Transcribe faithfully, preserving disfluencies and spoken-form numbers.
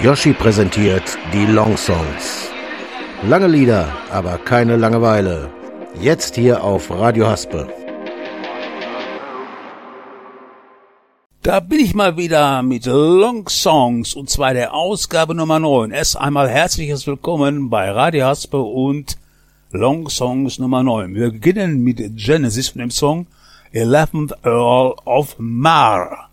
Yoshi präsentiert die Long Songs. Lange Lieder, aber keine Langeweile. Jetzt hier auf Radio Haspe. Da bin ich mal wieder mit Long Songs, und zwar der Ausgabe Nummer neun. Erst einmal herzliches Willkommen bei Radio Haspe und Long Songs Nummer neun. Wir beginnen mit Genesis von dem Song eleventh Earl of Mar.